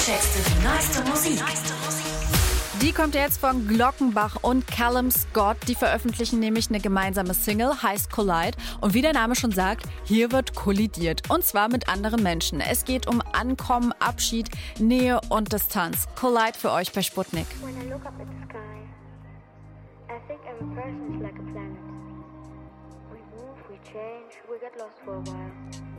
checkst du die neueste Musik. Die kommt jetzt von Glockenbach und Callum Scott. Die veröffentlichen nämlich eine gemeinsame Single, heißt Collide. Und wie der Name schon sagt, hier wird kollidiert. Und zwar mit anderen Menschen. Es geht um Ankommen, Abschied, Nähe und Distanz. Collide für euch bei Sputnik. When I look up at the sky, I think every person is like a planet. We move, we change, we get lost for a while.